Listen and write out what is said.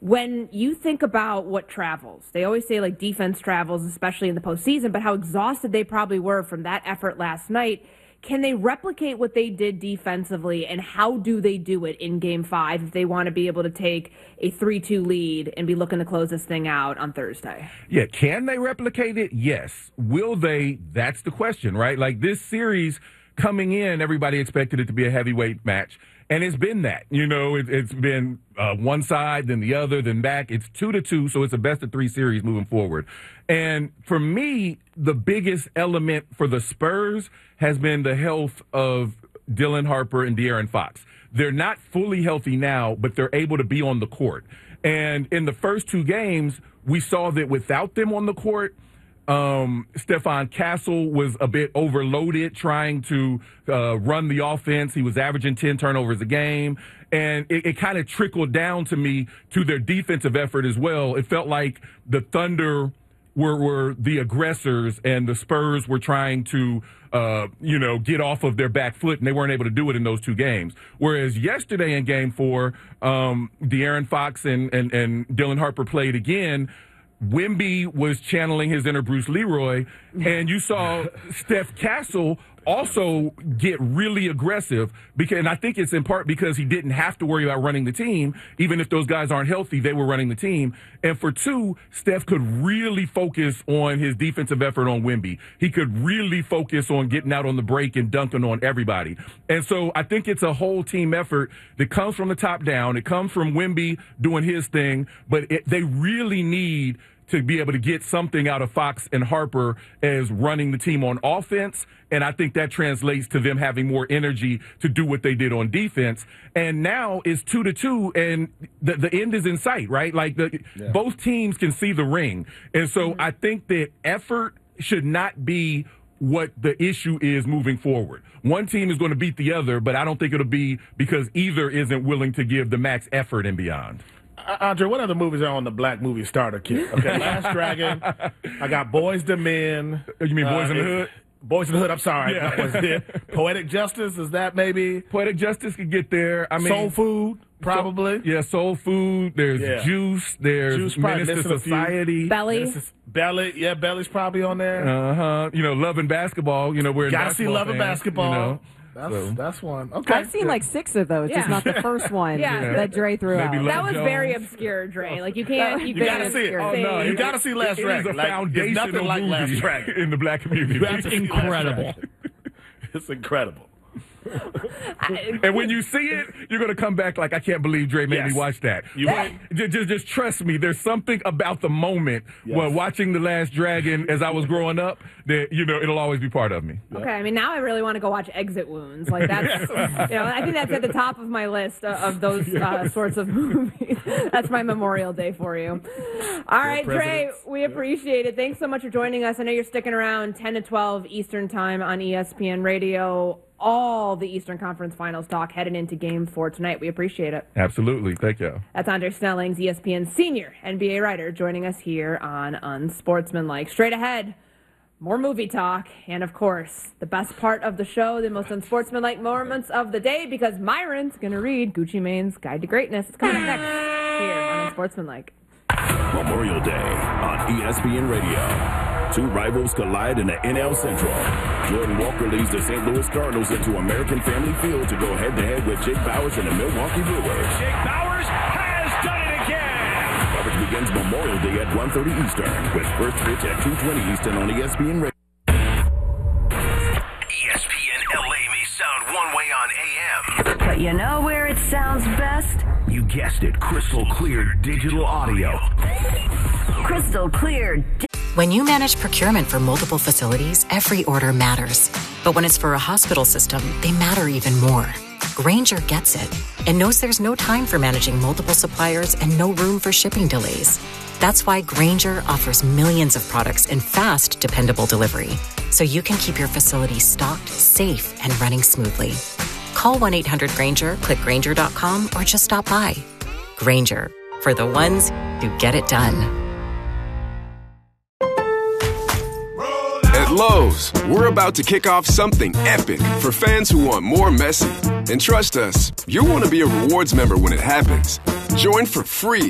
When you think about what travels, they always say like defense travels, especially in the postseason, but how exhausted they probably were from that effort last night. Can they replicate what they did defensively, and how do they do it in Game 5 if they want to be able to take a 3-2 lead and be looking to close this thing out on Thursday? Yeah, can they replicate it? Yes. Will they? That's the question, right? Like this series coming in, everybody expected it to be a heavyweight match, and it's been that. You know, it's been one side, then the other, then back. It's 2-2, so it's a best-of-3 series moving forward. And for me, the biggest element for the Spurs has been the health of Dylan Harper and De'Aaron Fox. They're not fully healthy now, but they're able to be on the court. And in the first 2 games, we saw that without them on the court, Stephon Castle was a bit overloaded trying to run the offense. He was averaging 10 turnovers a game. And it kind of trickled down to me to their defensive effort as well. It felt like the Thunder were the aggressors and the Spurs were trying to, get off of their back foot, and they weren't able to do it in those 2 games. Whereas yesterday in Game 4, De'Aaron Fox and Dylan Harper played again. Wemby was channeling his inner Bruce Leroy, and you saw Steph Castle also get really aggressive, and I think it's in part because he didn't have to worry about running the team. Even if those guys aren't healthy, they were running the team. And for 2, Steph could really focus on his defensive effort on Wemby. He could really focus on getting out on the break and dunking on everybody. And so I think it's a whole team effort that comes from the top down. It comes from Wemby doing his thing, but they really need to be able to get something out of Fox and Harper as running the team on offense. And I think that translates to them having more energy to do what they did on defense. And now it's 2-2, and the end is in sight, right? Like both teams can see the ring. And so I think that effort should not be what the issue is moving forward. One team is going to beat the other, but I don't think it'll be because either isn't willing to give the max effort and beyond. Andre, what other movies are on the Black Movie Starter Kit? Okay, Last Dragon. I got Boys to Men. You mean Boys in the Hood? Boys in the Hood, I'm sorry. Yeah. Poetic Justice, is that maybe? Poetic Justice could get there. I mean, Soul Food, probably. Soul Food. There's Juice. There's Menace to Society. Belly. Belly, yeah, Belly's probably on there. Love and Basketball. We're gotta see Love and Basketball. So. That's one. Okay. I've seen like 6 of those, just not the first one that Dre threw out. That was very obscure, Dre. Like you can't. You gotta see it. Oh, no, you gotta see Last Dragon. It is a foundational like movie Last Dragon in the Black community. It's incredible. It's incredible. And when you see it, you're going to come back like, I can't believe Dre made me watch that. Just trust me. There's something about the moment while watching The Last Dragon as I was growing up that, it'll always be part of me. Okay, I mean, now I really want to go watch Exit Wounds. Like that's, I think that's at the top of my list of those sorts of movies. That's my Memorial Day for you. All right, Dre, we appreciate it. Thanks so much for joining us. I know you're sticking around 10 to 12 Eastern time on ESPN Radio. All the Eastern Conference Finals talk heading into Game 4 tonight. We appreciate it. Absolutely. Thank you. That's Andre Snellings, ESPN senior NBA writer, joining us here on Unsportsmanlike. Straight ahead, more movie talk, and of course, the best part of the show, the most unsportsmanlike moments of the day, because Myron's going to read Gucci Mane's Guide to Greatness. It's coming up next here on Unsportsmanlike. Memorial Day on ESPN Radio. 2 rivals collide in the NL Central. Jordan Walker leads the St. Louis Cardinals into American Family Field to go head-to-head with Jake Bauers and the Milwaukee Brewers. Jake Bauers has done it again! Coverage begins Memorial Day at 1:30 Eastern with first pitch at 2:20 Eastern on ESPN Radio. ESPN LA may sound one way on AM. But you know where it sounds best? You guessed it, crystal clear digital audio. Crystal clear. When you manage procurement for multiple facilities, every order matters. But when it's for a hospital system, they matter even more. Grainger gets it and knows there's no time for managing multiple suppliers and no room for shipping delays. That's why Grainger offers millions of products in fast, dependable delivery, so you can keep your facility stocked, safe, and running smoothly. Call 1-800-GRAINGER, click Grainger.com, or just stop by. Grainger, for the ones who get it done. At Lowe's, we're about to kick off something epic for fans who want more Messi. And trust us, you'll want to be a rewards member when it happens. Join for free